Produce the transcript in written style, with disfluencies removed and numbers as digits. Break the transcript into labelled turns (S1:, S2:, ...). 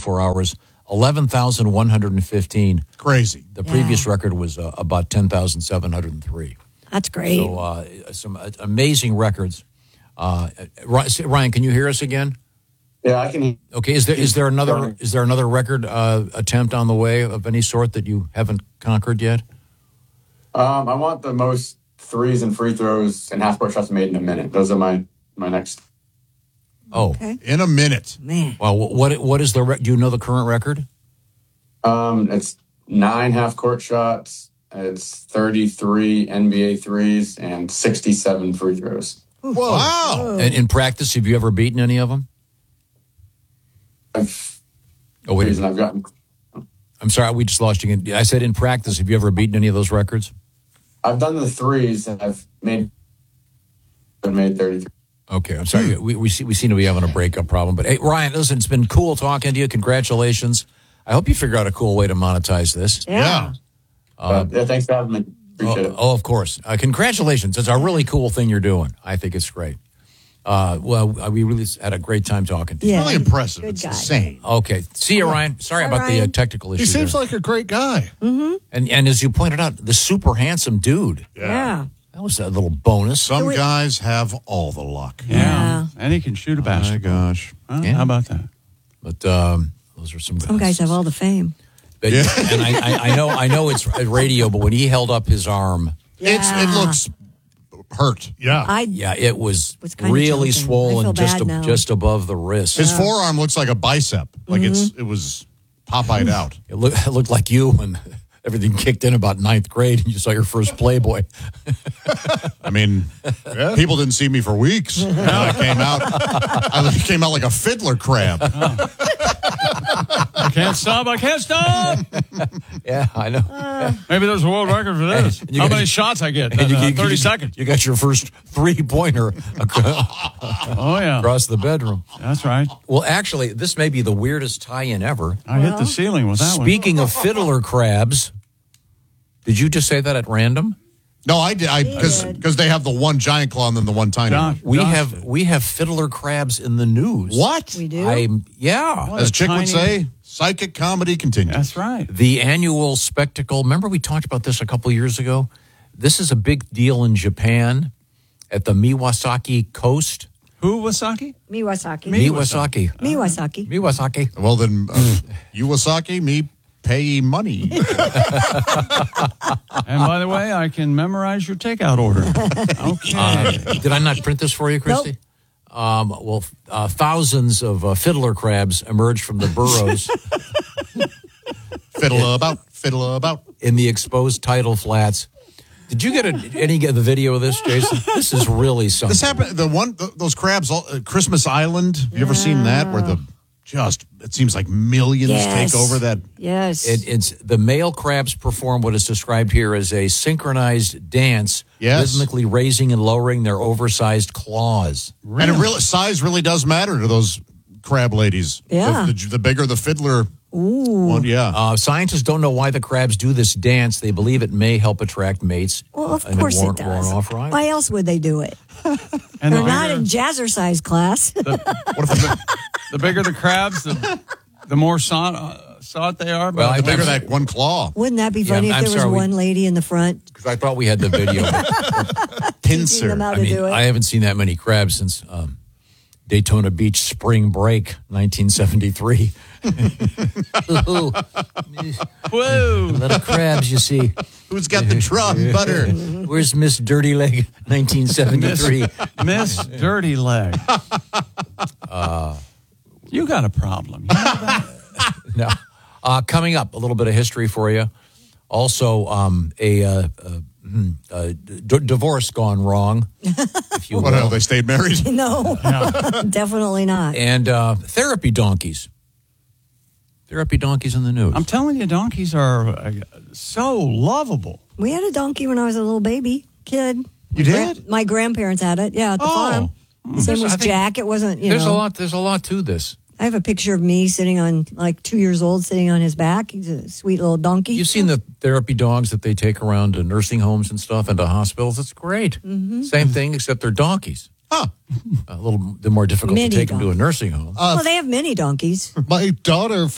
S1: 24 hours, 11,115.
S2: Crazy.
S1: The previous record was about 10,703.
S3: That's great.
S1: So some amazing records. Ryan, can you hear us again?
S4: Yeah, I can.
S1: Okay, is there another record attempt on the way of any sort that you haven't conquered yet?
S4: I want the most threes and free throws and half-court shots made in a minute. Those are my next.
S1: Oh,
S3: Okay.
S2: In a minute.
S3: Man.
S1: well, what is the? Do you know the current record?
S4: It's 9 half-court shots. It's 33 NBA threes and 67 free throws.
S2: Wow.
S1: And in practice, have you ever beaten any of them?
S4: I've gotten.
S1: I'm sorry, we just lost you again. I said in practice, have you ever beaten any of those records?
S4: I've done the threes and I've made 33.
S1: Okay, I'm sorry. We seem to be having a breakup problem. But hey, Ryan, listen, it's been cool talking to you. Congratulations. I hope you figure out a cool way to monetize this.
S3: Yeah.
S4: Thanks for having me. Appreciate it.
S1: Oh, of course. Congratulations. It's a really cool thing you're doing. I think it's great. We really had a great time talking to you.
S3: Yeah.
S2: Really impressive.
S3: Good
S2: It's
S3: guy.
S2: insane.
S1: Okay. See you, Ryan. Sorry
S3: Bye,
S1: about the
S3: Ryan.
S1: technical
S2: He
S1: issue.
S2: seems
S1: there.
S2: like a great guy.
S1: And as you pointed out, the super handsome dude.
S3: Yeah.
S1: That was a little bonus.
S2: Some guys have all the luck.
S3: Yeah.
S5: And he can shoot a basketball.
S2: My gosh.
S5: Huh?
S1: Yeah.
S5: How about that?
S1: But those are some guys.
S3: Some guys have all the fame.
S1: But, and I know it's radio, but when he held up his arm,
S2: It looks hurt. Yeah.
S1: it was
S3: kinda
S1: really
S3: joking. I
S1: swollen
S3: feel bad now.
S1: just above the wrist.
S2: His forearm looks like a bicep. Like it was Popeyed out.
S1: It looked like you when everything kicked in about 9th grade and you saw your first Playboy.
S2: I mean, people didn't see me for weeks. I came out like a fiddler crab.
S5: I can't stop.
S1: Yeah, I know.
S5: Maybe there's a world record for this.
S1: you
S5: How
S1: got-
S5: many shots I get?
S1: And you-
S5: 30 seconds.
S1: You got your first 3-pointer
S5: Oh, yeah.
S1: across the bedroom.
S5: That's right.
S1: Well, actually, this may be the weirdest tie-in ever.
S5: I hit the ceiling with that one.
S1: Speaking of fiddler crabs, did you just say that at random?
S2: No, I did. Because they have the one giant claw and then the one tiny
S5: Josh,
S2: one.
S1: We have fiddler crabs in the news.
S2: What?
S3: We do?
S2: As Chick would say, psychic comedy continues.
S5: That's right.
S1: The annual spectacle. Remember we talked about this a couple years ago? This is a big deal in Japan at the Miwasaki coast.
S5: Who, Wasaki?
S3: Miwasaki.
S1: Miwasaki.
S2: Well, then, Iwasaki, me pay money.
S5: And by the way, I can memorize your takeout order. Okay.
S1: Did I not print this for you, Christy? Thousands of fiddler crabs emerged from the burrows
S2: Fiddle about.
S1: in the exposed tidal flats. Did you get any of the video of this, Jason? This is really something.
S2: This happened. Those crabs, Christmas Island. Have you ever seen that? Where it seems like millions
S3: Yes.
S2: take over that.
S3: Yes.
S1: It's the male crabs perform what is described here as a synchronized dance, rhythmically raising and lowering their oversized claws.
S2: And size really does matter to those crab ladies.
S3: Yeah.
S2: The bigger the fiddler one, yeah.
S1: Scientists don't know why the crabs do this dance. They believe it may help attract mates.
S3: Well, of
S1: and
S3: course
S1: warn
S3: it does.
S1: off rivals.
S3: Why else would they do it?
S5: And
S3: They're not in jazzercise class.
S5: the bigger the crabs, the more sought they are.
S1: Well,
S2: The bigger that one claw.
S3: Wouldn't that be funny if
S1: I'm
S3: there was
S1: sorry,
S3: one lady in the front
S1: Because I thought we had the video.
S3: teaching
S2: Pincer.
S3: them how to do it?
S1: I haven't seen that many crabs since Daytona Beach Spring Break, 1973. Ooh,
S5: Whoa.
S1: little crabs, you see.
S2: Who's got the drawn butter?
S1: Where's Miss Dirty Leg, 1973?
S5: Miss Dirty Leg. You got a problem. You know that?
S1: No. Coming up, a little bit of history for you. Also, a divorce gone wrong, if you
S2: What hell?
S1: will.
S2: They stayed married?
S3: No, definitely not.
S1: And therapy donkeys. Therapy donkeys in the news.
S5: I'm telling you, donkeys are so lovable.
S3: We had a donkey when I was a little baby kid.
S2: You did?
S3: My grandparents had it. Yeah, at the farm. Same
S1: I
S3: was
S1: think
S3: Jack. It wasn't.
S1: There's a lot to this.
S3: I have a picture of me sitting on, like 2 years old, sitting on his back. He's a sweet little donkey.
S1: You've seen the therapy dogs that they take around to nursing homes and stuff and to hospitals. It's great.
S3: Mm-hmm.
S1: Same thing, except they're donkeys.
S2: Huh.
S1: A little bit more difficult
S3: Mini
S1: to take them to a
S3: donkeys.
S1: nursing home.
S3: Well, they have mini donkeys.
S2: My daughter